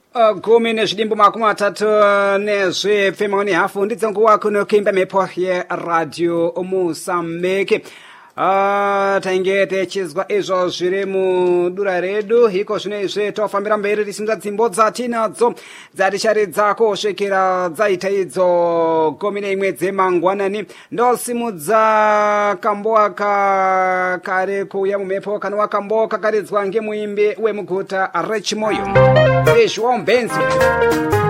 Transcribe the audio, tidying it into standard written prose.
Gumi nezvidimbu makumi matatu nezvipfemoni hafu ndidzo nguva kuno kuimba mhepo yeradio Mozambique. Tainge techizwa izvo zviri mudura redu, iko zvino izvi tofambira mberi tisimudza dzimbo dzatinadzo dzaticharidza kusvikira dzaita idzo 11 dzemangwanani. Ndosimudza kambo aka kari kuuya mumhepo kanova kambo kakaridzwa ngemuimbi wemuguta reChimoyo Fish Wombenzi.